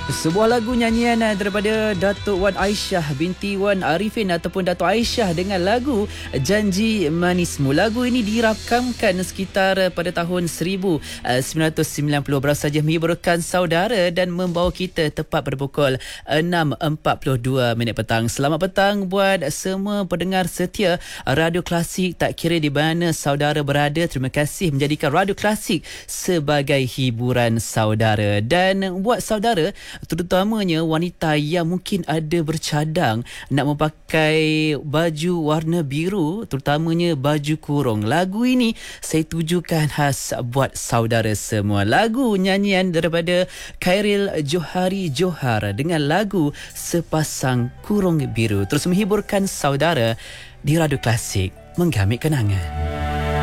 Sebuah lagu nyanyian daripada Datuk Wan Aisyah binti Wan Arifin ataupun Datuk Aisyah dengan lagu Janji Manismu. Lagu ini dirakamkan sekitar pada tahun 1990. Baru saja menghiburkan saudara dan membawa kita tepat pada pukul 6.42 petang. Selamat petang buat semua pendengar setia Radio Klasik, tak kira di mana saudara berada. Terima kasih menjadikan Radio Klasik sebagai hiburan saudara. Dan buat saudara, terutamanya wanita yang mungkin ada bercadang nak memakai baju warna biru, terutamanya baju kurung, lagu ini saya tujukan khas buat saudara semua. Lagu nyanyian daripada Khairil Johari Johar dengan lagu Sepasang Kurung Biru terus menghiburkan saudara di Radio Klasik, menggamit kenangan.